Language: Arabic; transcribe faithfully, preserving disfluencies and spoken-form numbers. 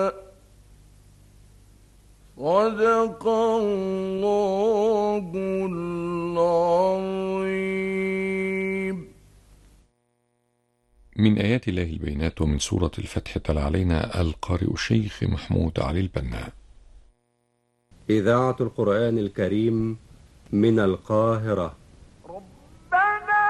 صدق الله العظيم. من آيات الله البينات ومن سورة الفتح تلا علينا القارئ الشيخ محمود علي البنا. إذاعة القرآن الكريم من القاهرة.